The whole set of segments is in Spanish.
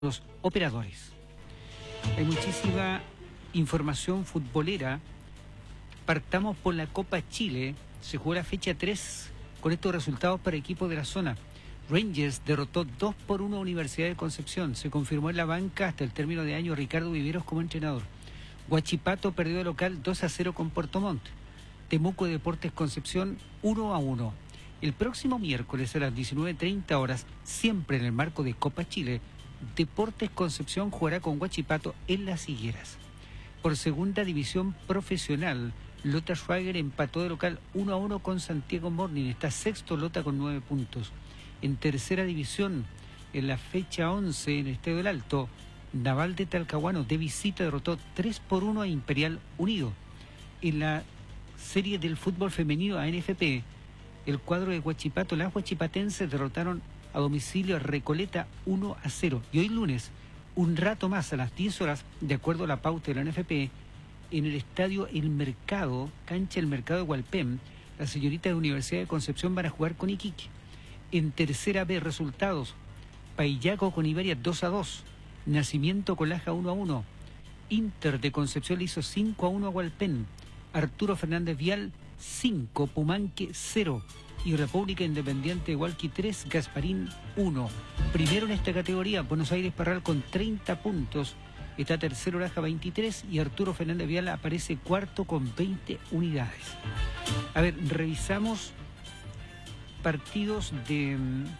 los operadores. Hay muchísima información futbolera. Partamos por la Copa Chile. Se jugó la fecha 3 con estos resultados para equipos de la zona. Rangers derrotó 2-1 a Universidad de Concepción. Se confirmó en la banca hasta el término de año Ricardo Viveros como entrenador. Huachipato perdió de local 2-0 con Puerto Montt. Temuco Deportes Concepción 1-1. El próximo miércoles a las 19:30 horas, siempre en el marco de Copa Chile, Deportes Concepción jugará con Huachipato en Las Higueras. Por segunda división profesional, Lota Schwager empató de local 1-1 con Santiago Morning. Está sexto Lota con 9 puntos. En tercera división, en la fecha 11 en el Estadio del Alto, Naval de Talcahuano de visita derrotó 3-1 a Imperial Unido. En la serie del fútbol femenino ANFP, el cuadro de Huachipato, las huachipatenses derrotaron a domicilio a Recoleta 1-0. Y hoy lunes, un rato más a las 10 horas, de acuerdo a la pauta de la NFP, en el estadio El Mercado, cancha El Mercado de Hualpén, las señoritas de Universidad de Concepción van a jugar con Iquique. En tercera B, resultados: Paillaco con Iberia 2-2, Nacimiento con Laja 1-1, Inter de Concepción le hizo 5-1 a Hualpén, Arturo Fernández Vial 5, Pumanque 0 y República Independiente de Hualqui 3, Gasparín 1. Primero en esta categoría, Buenos Aires Parral con 30 puntos, está tercero Laja 23 y Arturo Fernández Vial aparece cuarto con 20 unidades. A ver, revisamos partidos de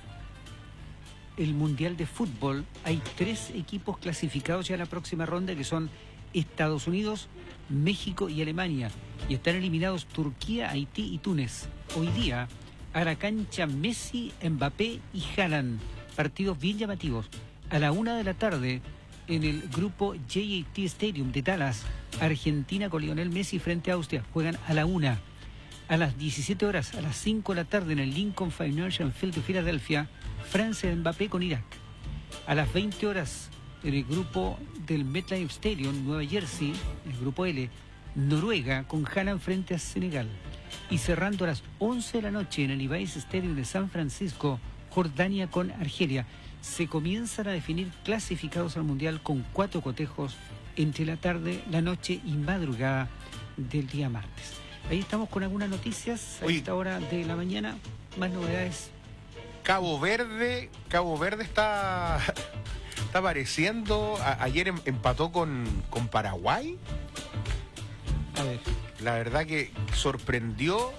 el Mundial de Fútbol. Hay 3 equipos clasificados ya a la próxima ronda, que son Estados Unidos, México y Alemania, y están eliminados Turquía, Haití y Túnez. Hoy día a la cancha Messi, Mbappé y Haaland, partidos bien llamativos. A la 1 de la tarde en el grupo JAT Stadium de Dallas, Argentina con Lionel Messi frente a Austria, juegan a la 1. A las 17 horas, a las 5 de la tarde en el Lincoln Financial Field de Filadelfia, Francia de Mbappé con Irak. A las 20 horas en el grupo del MetLife Stadium, Nueva Jersey, el grupo L, Noruega con Haaland frente a Senegal. Y cerrando a las 11 de la noche en el Levi's Stadium de San Francisco, Jordania con Argelia. Se comienzan a definir clasificados al Mundial con 4 cotejos entre la tarde, la noche y madrugada del día martes. Ahí estamos con algunas noticias a esta hora de la mañana. Más novedades. Cabo Verde está apareciendo. Ayer empató con Paraguay. A ver. La verdad que sorprendió.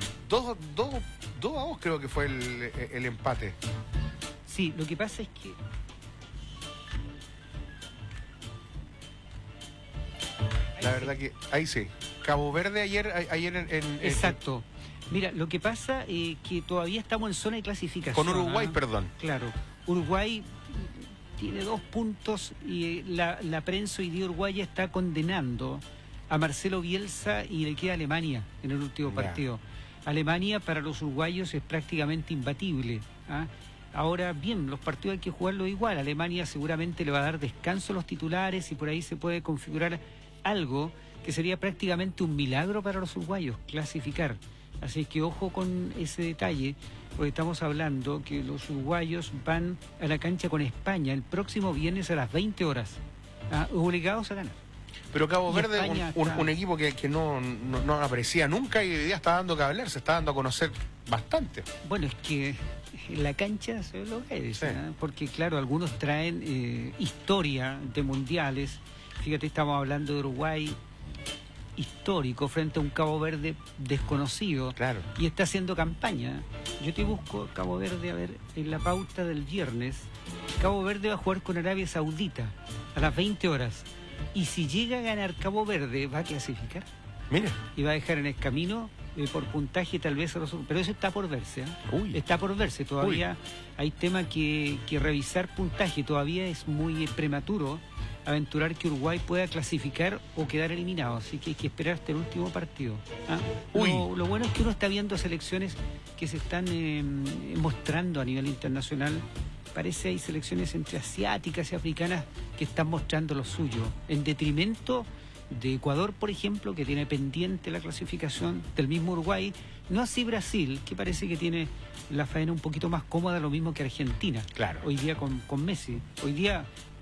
2-2 creo que fue el empate. Sí, lo que pasa es que la verdad que ahí sí. Cabo Verde ayer exacto. Mira, lo que pasa es que todavía estamos en zona de clasificación. Con Uruguay, perdón. Claro. Uruguay tiene 2 puntos y la prensa hoy día uruguaya está condenando a Marcelo Bielsa y le queda Alemania en el último partido. Alemania para los uruguayos es prácticamente imbatible. Ahora bien, los partidos hay que jugarlo igual. Alemania seguramente le va a dar descanso a los titulares y por ahí se puede configurar algo que sería prácticamente un milagro para los uruguayos, clasificar. Así que ojo con ese detalle, porque estamos hablando que los uruguayos van a la cancha con España el próximo viernes a las 20 horas, obligados a ganar. Pero Cabo Verde es un equipo que no aparecía nunca y hoy día está dando que hablar, se está dando a conocer bastante. Bueno, es que en la cancha se ve lo que es, sí. Porque claro, algunos traen historia de mundiales. Fíjate, estamos hablando de Uruguay histórico frente a un Cabo Verde desconocido, claro, y está haciendo campaña. Yo te busco Cabo Verde, a ver, en la pauta del viernes. Cabo Verde va a jugar con Arabia Saudita a las 20 horas. Y si llega a ganar Cabo Verde, va a clasificar. Mira. Y va a dejar en el camino por puntaje tal vez a los... Pero eso está por verse. Está por verse. Todavía hay tema que revisar puntaje. Todavía es muy prematuro aventurar que Uruguay pueda clasificar o quedar eliminado. Así que hay que esperar hasta el último partido. Lo bueno es que uno está viendo selecciones que se están mostrando a nivel internacional. Parece hay selecciones entre asiáticas y africanas que están mostrando lo suyo, en detrimento de Ecuador, por ejemplo, que tiene pendiente la clasificación, del mismo Uruguay, no así Brasil, que parece que tiene la faena un poquito más cómoda, lo mismo que Argentina. Claro. Hoy día con Messi. Hoy día